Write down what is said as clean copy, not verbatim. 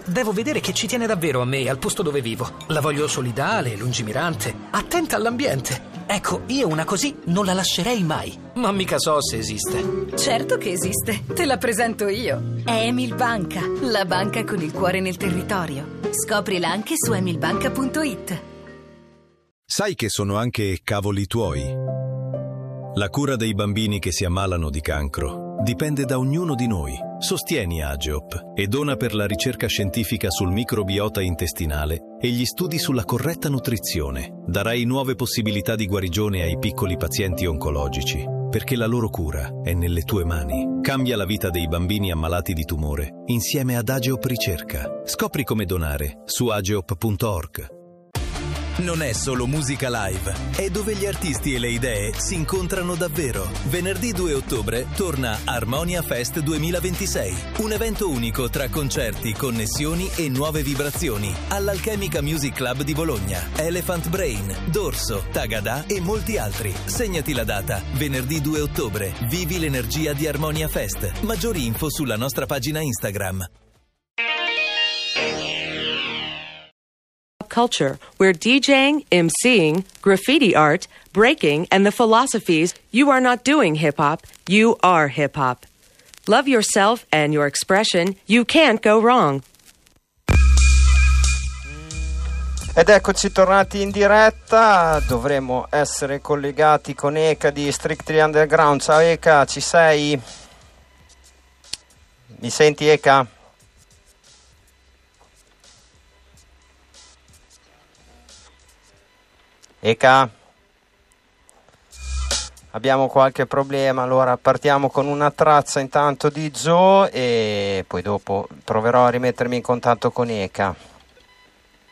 Devo vedere che ci tiene davvero a me, al posto dove vivo. La voglio solidale, lungimirante, attenta all'ambiente. Ecco, io una così non la lascerei mai. Ma mica so se esiste. Certo che esiste, te la presento io. È Emil Banca, la banca con il cuore nel territorio. Scoprila anche su emilbanca.it. Sai che sono anche cavoli tuoi? La cura dei bambini che si ammalano di cancro dipende da ognuno di noi. Sostieni Ageop e dona per la ricerca scientifica sul microbiota intestinale e gli studi sulla corretta nutrizione. Darai nuove possibilità di guarigione ai piccoli pazienti oncologici, perché la loro cura è nelle tue mani. Cambia la vita dei bambini ammalati di tumore insieme ad Ageop Ricerca. Scopri come donare su ageop.org. Non è solo musica live, è dove gli artisti e le idee si incontrano davvero. Venerdì 2 ottobre torna Armonia Fest 2026, un evento unico tra concerti, connessioni e nuove vibrazioni all'Alchemica Music Club di Bologna, Elephant Brain, Dorso, Tagada e molti altri. Segnati la data, venerdì 2 ottobre, vivi l'energia di Armonia Fest. Maggiori info sulla nostra pagina Instagram. Culture, where DJing, MCing, graffiti art, breaking, and the philosophies you are not doing hip-hop, you are hip-hop. Love yourself and your expression. You can't go wrong. Ed eccoci tornati in diretta, dovremo essere collegati con Eka di Strictly Underground. Ciao Eka, ci sei? Mi senti Eka? Eka? Abbiamo qualche problema, allora partiamo con una traccia intanto di Joe e poi dopo proverò a rimettermi in contatto con Eka.